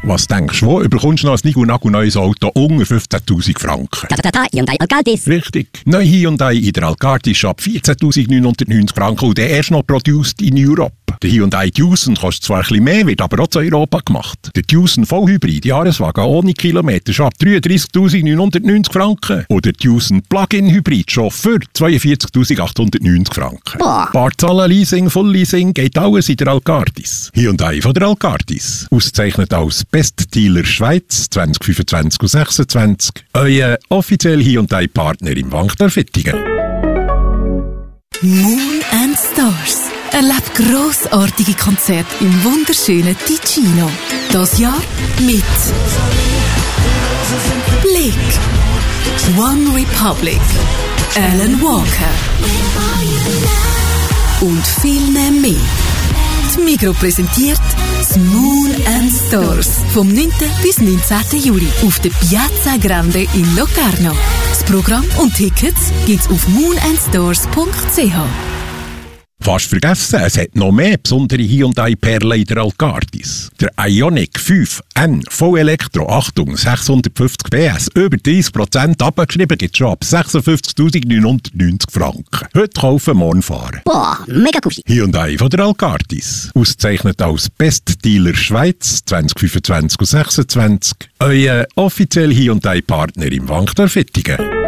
Was denkst du, wo bekommst du noch ein nigelnagelneues Auto unter 15'000 Franken? Hyundai Alcardis. Richtig. Neu Hyundai in der Alcardis ab 14'990 Franken und der erst noch produced in Europe. Der Hyundai Tucson kostet zwar ein bisschen mehr, wird aber auch zu Europa gemacht. Der Tucson Vollhybrid Jahreswagen ohne Kilometer schon ab 33'990 Franken. Und der Tucson Plug-in Hybrid schon für 42'890 Franken. Barzahlen, Leasing, Full Leasing, geht alles in der Alcardis. Hyundai von der Alcardis. Auszeichnet als Best Dealer Schweiz 2025 und 2026. Euer offizieller Hyundai-Partner im Wankdorf Wittingen. Moon and Stars. Erlebt grossartige Konzerte im wunderschönen Ticino. Das Jahr mit Blick, One Republic, Alan Walker und viel mehr. Die Migros präsentiert das Moon and Stars vom 9. bis 19. Juli auf der Piazza Grande in Locarno. Das Programm und Tickets gibt's auf moonandstars.ch. Fast vergessen, es hat noch mehr besondere Hyundai-Perlen in der Alcardis. Der Ioniq 5N Vollelektro, Achtung, 650 PS, über 30% abgeschrieben, gibt es schon ab 56'990 Franken. Heute kaufen, morgen fahren. Boah, mega cool. Hyundai von der Alcardis. Auszeichnet als Best Dealer Schweiz 2025 und 2026. Euer offizieller Hyundai-Partner im Wankdorf Wittingen.